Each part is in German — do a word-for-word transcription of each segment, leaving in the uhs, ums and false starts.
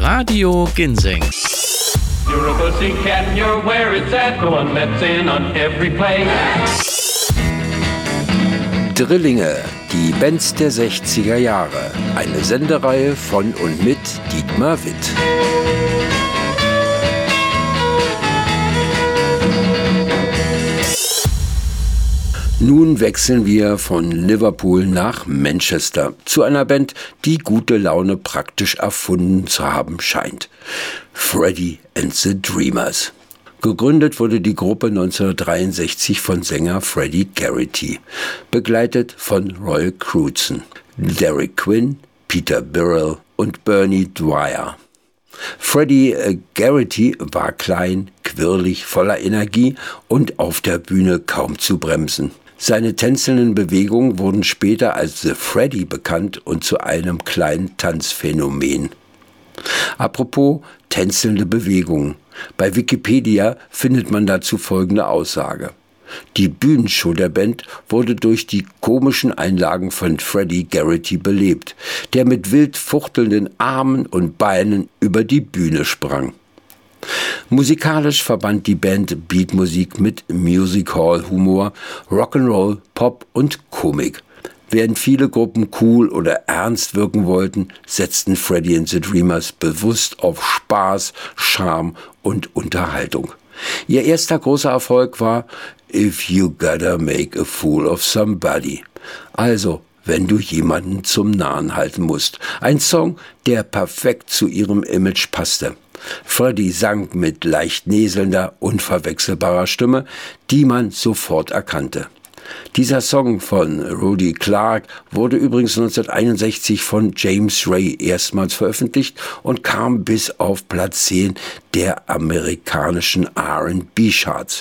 Radio Ginseng. You're a pussycat and you're where it's at, the one that's in on every play. Drillinge, die Bands der sechziger Jahre. Eine Sendereihe von und mit Dietmar Witt. Nun wechseln wir von Liverpool nach Manchester zu einer Band, die gute Laune praktisch erfunden zu haben scheint. Freddie and the Dreamers. Gegründet wurde die Gruppe neunzehnhundertdreiundsechzig von Sänger Freddie Garrity, begleitet von Roy Crewdson, Derek Quinn, Peter Burrell und Bernie Dwyer. Freddie äh, Garrity war klein, quirlig, voller Energie und auf der Bühne kaum zu bremsen. Seine tänzelnden Bewegungen wurden später als The Freddy bekannt und zu einem kleinen Tanzphänomen. Apropos tänzelnde Bewegungen. Bei Wikipedia findet man dazu folgende Aussage. Die Bühnenshow der Band wurde durch die komischen Einlagen von Freddie Garrity belebt, der mit wild fuchtelnden Armen und Beinen über die Bühne sprang. Musikalisch verband die Band Beatmusik mit Music-Hall-Humor, Rock'n'Roll, Pop und Komik. Während viele Gruppen cool oder ernst wirken wollten, setzten Freddie and the Dreamers bewusst auf Spaß, Charme und Unterhaltung. Ihr erster großer Erfolg war If You Gotta Make a Fool of Somebody. Also, wenn du jemanden zum Narren halten musst. Ein Song, der perfekt zu ihrem Image passte. Freddie sang mit leicht näselnder, unverwechselbarer Stimme, die man sofort erkannte. Dieser Song von Rudy Clark wurde übrigens neunzehnhunderteinundsechzig von James Ray erstmals veröffentlicht und kam bis auf Platz zehn der amerikanischen R and B-Charts.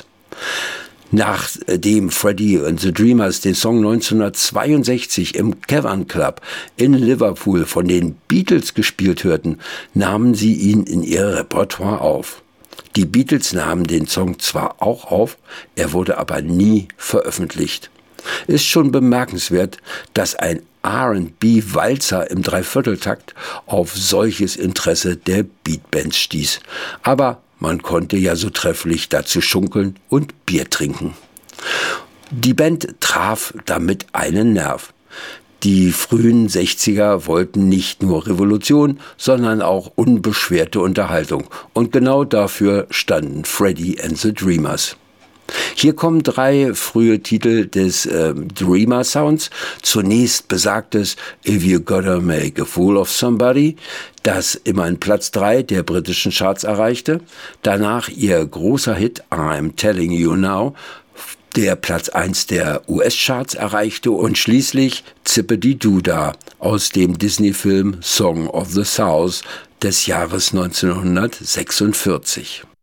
Nachdem Freddie and the Dreamers den Song neunzehnhundertzweiundsechzig im Cavern Club in Liverpool von den Beatles gespielt hörten, nahmen sie ihn in ihr Repertoire auf. Die Beatles nahmen den Song zwar auch auf, er wurde aber nie veröffentlicht. Ist schon bemerkenswert, dass ein R and B-Walzer im Dreivierteltakt auf solches Interesse der Beatbands stieß. Aber man konnte ja so trefflich dazu schunkeln und Bier trinken. Die Band traf damit einen Nerv. Die frühen sechziger wollten nicht nur Revolution, sondern auch unbeschwerte Unterhaltung. Und genau dafür standen Freddie and the Dreamers. Hier kommen drei frühe Titel des äh, Dreamer Sounds. Zunächst besagtes If You Gotta Make a Fool of Somebody, das immerhin Platz drei der britischen Charts erreichte. Danach ihr großer Hit I'm Telling You Now, der Platz eins der U S-Charts erreichte, und schließlich Zippedi-Doo-Dah aus dem Disney-Film Song of the South des Jahres neunzehnhundertsechsundvierzig.